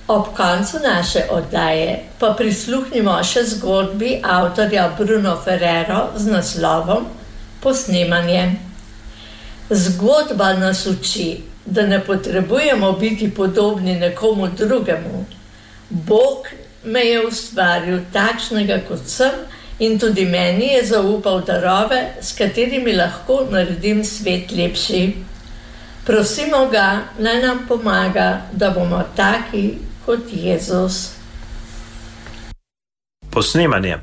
Ob koncu naše oddaje pa prisluhnimo še zgodbi avtorja Bruno Ferrero z naslovom Posnemanje. Zgodba nas uči, da ne potrebujemo biti podobni nekomu drugemu. Bog me je ustvaril takšnega, kot sem, in tudi meni je zaupal darove, s katerimi lahko naredim svet lepši. Prosimo ga, naj nam pomaga, da bomo taki kot Jezus. Posnemanje.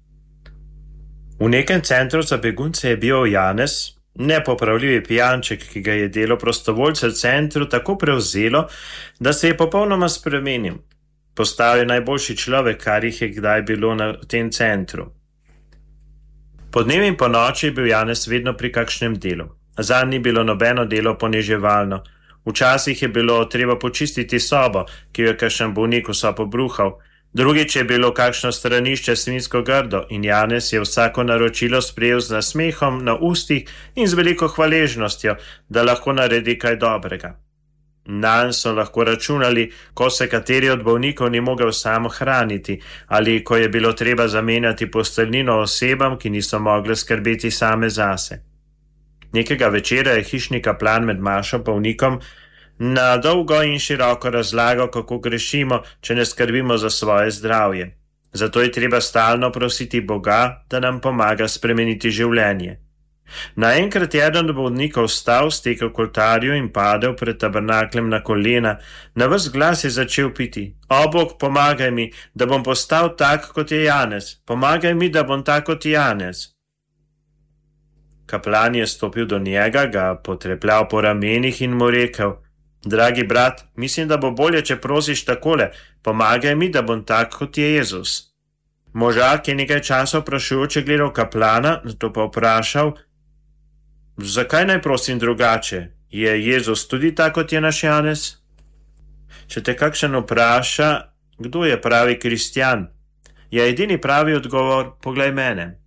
V nekem centru za begunce je bil Janez, nepopravljivi pijanček, ki ga je delo prostovoljcev v centru tako prevzelo, da se je popolnoma spremenil. Postal je najboljši človek, kar jih je kdaj bilo na tem centru. Po dnevi in po noči je bil Janez vedno pri kakšnem delu. Zanj ni bilo nobeno delo poniževalno. Včasih je bilo treba počistiti sobo, ki jo je kakšen bolnik vso pobruhal. Drugič je bilo kakšno stranišče svinjsko grdo in Janez je vsako naročilo sprejel z nasmehom na ustih in z veliko hvaležnostjo, da lahko naredi kaj dobrega. Nanj so lahko računali, ko se kateri od bolnikov ni mogel sam hraniti ali ko je bilo treba zamenjati posteljnino osebam, ki niso mogle skrbeti same zase. Nekega večera je hišni kaplan med mašo bolnikom na dolgo in široko razlagal, kako grešimo, če ne skrbimo za svoje zdravje. Zato je treba stalno prositi Boga, da nam pomaga spremeniti življenje. Naenkrat je eden od bolnikov vstal, stekel k oltarju in padel pred tabernakljem na kolena. Na ves glas je začel piti: O Bog, pomagaj mi, da bom postal tak, kot je Janez. Pomagaj mi, da bom tak, kot je Janez. Kaplan je stopil do njega, ga potrepljal po ramenih in mu rekel: Dragi brat, mislim, da bo bolje, če prosiš takole: Pomagaj mi, da bom tak, kot je Jezus. Možak je nekaj časa vprašujoče gledal kaplana, nato pa vprašal: Zakaj naj prosim drugače? Je Jezus tudi tak, kot je naš Janez? Če te kakšen vpraša, kdo je pravi kristjan, je edini pravi odgovor: Poglej mene.